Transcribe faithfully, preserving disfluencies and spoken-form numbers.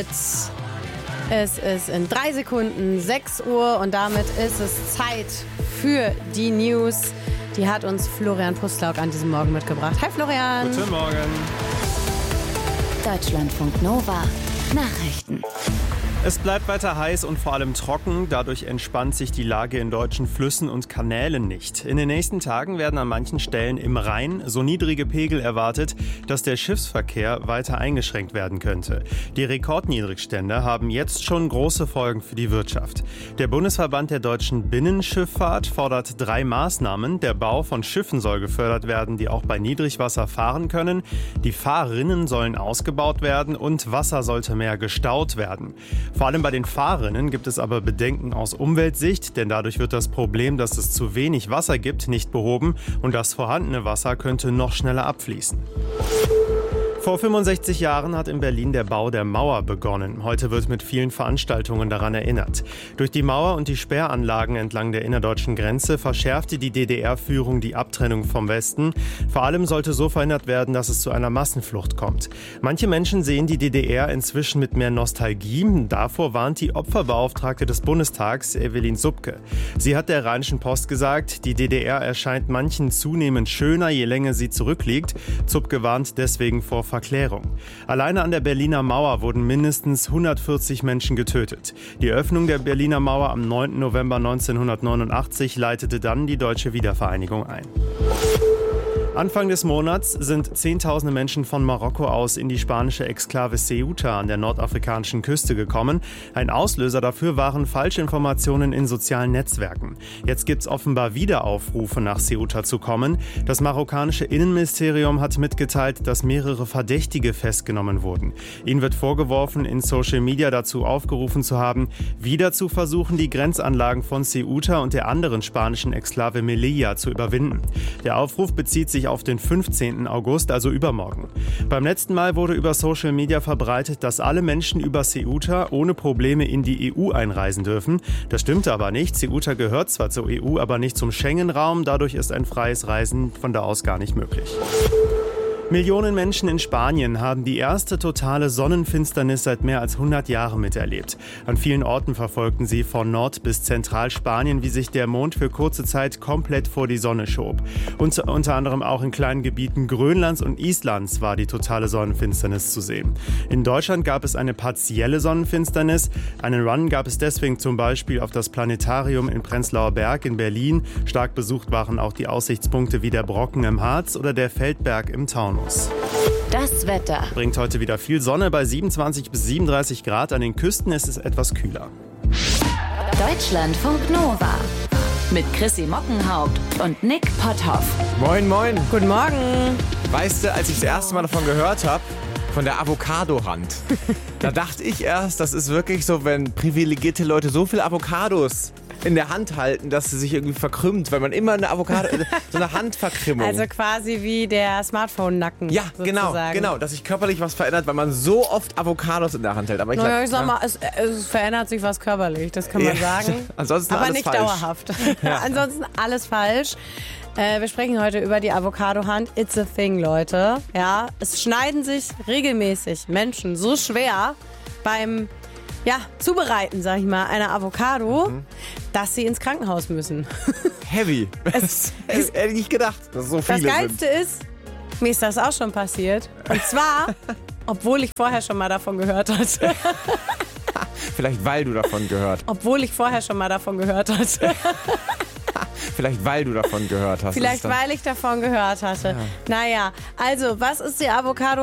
It. Es ist in drei Sekunden sechs Uhr und damit ist es Zeit für die News. Die hat uns Florian Pustlauk an diesem Morgen mitgebracht. Hi Florian. Guten Morgen. Deutschlandfunk Nova. Nachrichten. Es bleibt weiter heiß und vor allem trocken. Dadurch entspannt sich die Lage in deutschen Flüssen und Kanälen nicht. In den nächsten Tagen werden an manchen Stellen im Rhein so niedrige Pegel erwartet, dass der Schiffsverkehr weiter eingeschränkt werden könnte. Die Rekordniedrigstände haben jetzt schon große Folgen für die Wirtschaft. Der Bundesverband der deutschen Binnenschifffahrt fordert drei Maßnahmen. Der Bau von Schiffen soll gefördert werden, die auch bei Niedrigwasser fahren können. Die Fahrrinnen sollen ausgebaut werden und Wasser sollte mehr gestaut werden. Vor allem bei den Fahrerinnen gibt es aber Bedenken aus Umweltsicht, denn dadurch wird das Problem, dass es zu wenig Wasser gibt, nicht behoben und das vorhandene Wasser könnte noch schneller abfließen. Vor fünfundsechzig Jahren hat in Berlin der Bau der Mauer begonnen. Heute wird mit vielen Veranstaltungen daran erinnert. Durch die Mauer und die Sperranlagen entlang der innerdeutschen Grenze verschärfte die D D R-Führung die Abtrennung vom Westen. Vor allem sollte so verhindert werden, dass es zu einer Massenflucht kommt. Manche Menschen sehen die D D R inzwischen mit mehr Nostalgie. Davor warnt die Opferbeauftragte des Bundestags, Evelyn Subke. Sie hat der Rheinischen Post gesagt, die D D R erscheint manchen zunehmend schöner, je länger sie zurückliegt. Subke warnt deswegen vor Verklärung. Alleine an der Berliner Mauer wurden mindestens hundertvierzig Menschen getötet. Die Öffnung der Berliner Mauer am neunten November neunzehnhundertneunundachtzig leitete dann die deutsche Wiedervereinigung ein. Anfang des Monats sind Zehntausende Menschen von Marokko aus in die spanische Exklave Ceuta an der nordafrikanischen Küste gekommen. Ein Auslöser dafür waren Falschinformationen in sozialen Netzwerken. Jetzt gibt es offenbar wieder Aufrufe, nach Ceuta zu kommen. Das marokkanische Innenministerium hat mitgeteilt, dass mehrere Verdächtige festgenommen wurden. Ihnen wird vorgeworfen, in Social Media dazu aufgerufen zu haben, wieder zu versuchen, die Grenzanlagen von Ceuta und der anderen spanischen Exklave Melilla zu überwinden. Der Aufruf bezieht sich auf den fünfzehnten August, also übermorgen. Beim letzten Mal wurde über Social Media verbreitet, dass alle Menschen über Ceuta ohne Probleme in die E U einreisen dürfen. Das stimmte aber nicht. Ceuta gehört zwar zur E U, aber nicht zum Schengen-Raum. Dadurch ist ein freies Reisen von da aus gar nicht möglich. Millionen Menschen in Spanien haben die erste totale Sonnenfinsternis seit mehr als hundert Jahren miterlebt. An vielen Orten verfolgten sie von Nord- bis Zentralspanien, wie sich der Mond für kurze Zeit komplett vor die Sonne schob. Und unter anderem auch in kleinen Gebieten Grönlands und Islands war die totale Sonnenfinsternis zu sehen. In Deutschland gab es eine partielle Sonnenfinsternis. Einen Run gab es deswegen zum Beispiel auf das Planetarium in Prenzlauer Berg in Berlin. Stark besucht waren auch die Aussichtspunkte wie der Brocken im Harz oder der Feldberg im Taunus. Das Wetter Bringt heute wieder viel Sonne bei siebenundzwanzig bis siebenunddreißig Grad. An den Küsten ist es etwas kühler. Deutschlandfunk Nova mit Chrissy Mockenhaupt und Nick Potthoff. Moin, moin. Guten Morgen. Weißt du, als ich das erste Mal davon gehört habe, von der Avocado-Hand, da dachte ich erst, das ist wirklich so, wenn privilegierte Leute so viel Avocados in der Hand halten, dass sie sich irgendwie verkrümmt, weil man immer eine Avocado, so eine Handverkrümmung. Also quasi wie der Smartphone-Nacken. Ja, sozusagen. genau, genau, dass sich körperlich was verändert, weil man so oft Avocados in der Hand hält. Aber ich, Naja, sag, ich sag ja, mal, es, es verändert sich was körperlich, das kann man Ja. sagen. Ansonsten Aber alles nicht falsch. dauerhaft. Ansonsten alles falsch. Äh, wir sprechen heute über die Avocado-Hand. It's a thing, Leute. Ja, es schneiden sich regelmäßig Menschen so schwer beim ja, Zubereiten, sag ich mal, einer Avocado, mhm. dass sie ins Krankenhaus müssen. Heavy. Es, Das hätte ich nicht gedacht, dass so das viele Geilste sind. ist, mir ist das auch schon passiert. Und zwar, obwohl ich vorher schon mal davon gehört hatte. Vielleicht weil du davon gehört. Obwohl ich vorher schon mal davon gehört hatte. Vielleicht weil du davon gehört hast. Vielleicht weil ich davon gehört hatte. Ja. Naja, also was ist die Avocado?